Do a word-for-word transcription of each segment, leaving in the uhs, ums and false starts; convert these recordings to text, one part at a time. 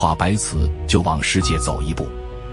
华白瓷就往世界走一步。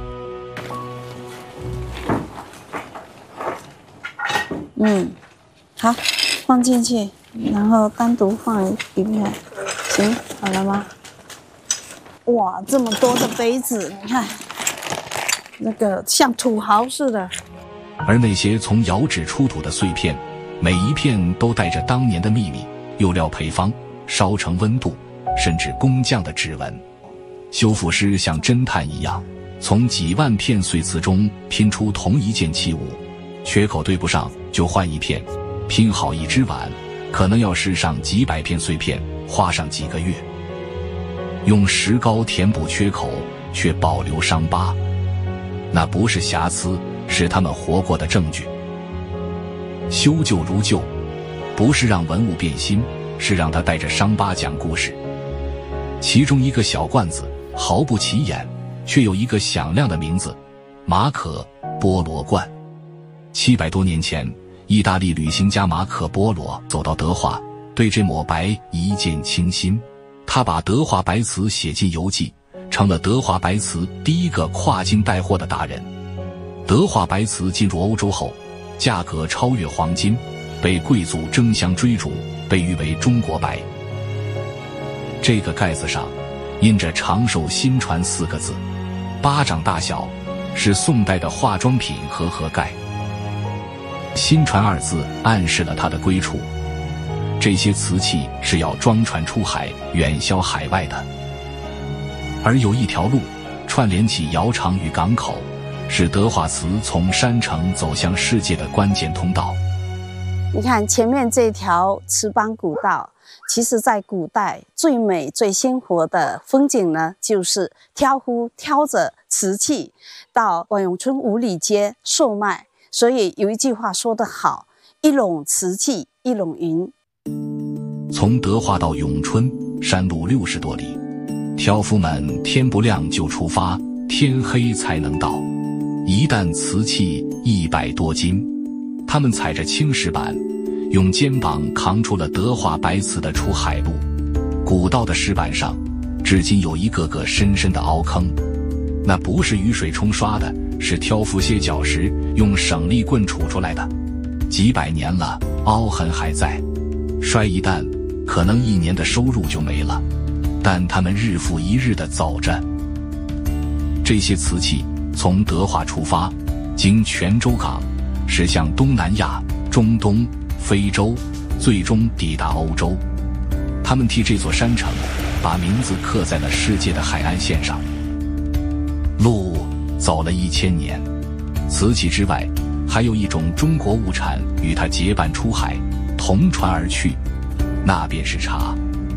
嗯，好，放进去，然后单独放一片，行，好了吗？哇，这么多的杯子，你看，那个像土豪似的。 而那些从窑址出土的碎片，每一片都带着当年的秘密、釉料配方、烧成温度，甚至工匠的指纹。修复师像侦探一样，从几万片碎瓷中拼出同一件器物，缺口对不上就换一片，拼好一只碗，可能要试上几百片碎片，花上几个月。用石膏填补缺口，却保留伤疤，那不是瑕疵，是他们活过的证据。修旧如旧，不是让文物变新，是让它带着伤疤讲故事。其中一个小罐子毫不起眼，却有一个响亮的名字——马可·波罗罐。七百多年前，意大利旅行家马可·波罗走到德化，对这抹白一见倾心。他把德化白瓷写进游记，成了德化白瓷第一个跨境带货的达人。德化白瓷进入欧洲后，价格超越黄金，被贵族争相追逐，被誉为中国白。这个盖子上印着长寿新传四个字，巴掌大小，是宋代的化妆品和盒盖。新传二字暗示了它的归处，这些瓷器是要装船出海，远销海外的。而有一条路串联起窑厂与港口，是德化瓷从山城走向世界的关键通道。 你看前面这条瓷邦古道，其实在古代最美最鲜活的风景呢，就是挑夫挑着瓷器到万永春五里街售卖。所以有一句话说得好，一垄瓷器一垄银。 从德化到永春，山路六十多里，挑夫们天不亮就出发，天黑才能到。一担瓷器一百多斤，他们踩着青石板，用肩膀扛出了德化白瓷的出海路。古道的石板上，至今有一个个深深的凹坑，那不是雨水冲刷的，是挑夫歇脚时用省力棍杵出来的。几百年了，凹痕还在。摔一担，可能一年的收入就没了，但他们日复一日地走着。这些瓷器从德化出发，经泉州港，驶向东南亚、中东、非洲，最终抵达欧洲。他们替这座山城把名字刻在了世界的海岸线上。路走了一千年，瓷器之外，还有一种中国物产与它结伴出海，同船而去，那便是茶。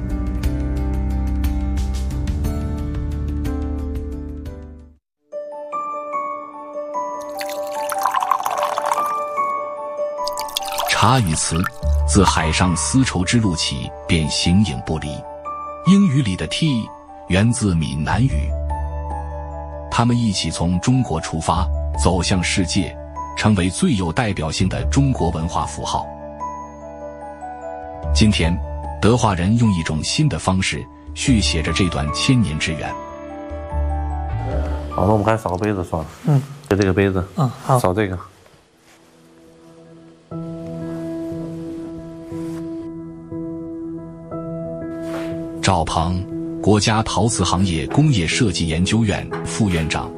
茶与瓷自海上丝绸之路起便形影不离。英语里的 tea 源自闽南语，他们一起从中国出发，走向世界，成为最有代表性的中国文化符号。今天，德化人用一种新的方式续写着这段千年之缘。 好，那我们还扫个杯子算了。 嗯， 就这个杯子。 嗯，好， 扫这个。 赵鹏，国家陶瓷行业工业设计研究院副院长。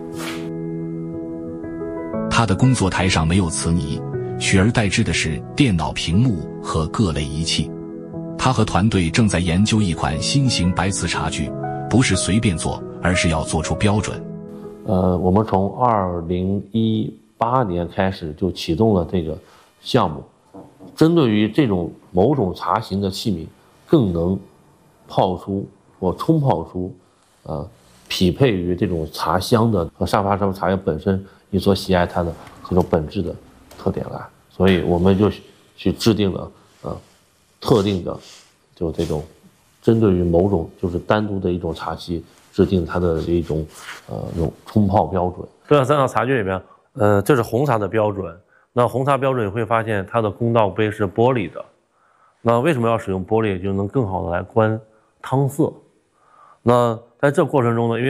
他的工作台上没有瓷泥，取而代之的是电脑屏幕和各类仪器。他和团队正在研究一款新型白瓷茶具，不是随便做，而是要做出标准。 呃，我们从二零一八年开始就启动了这个项目，针对于这种某种茶型的器皿，更能泡出或冲泡出，呃，匹配于这种茶香的和上发生茶叶本身你所喜爱它的这种本质的特点来，所以我们就去制定了呃特定的就这种针对于某种就是单独的一种茶器制定它的一种呃这种冲泡标准。这三套茶具里边，呃，这是红茶的标准。那红茶标准你会发现它的公道杯是玻璃的。那为什么要使用玻璃？就能更好的来观汤色。那在这过程中呢，因为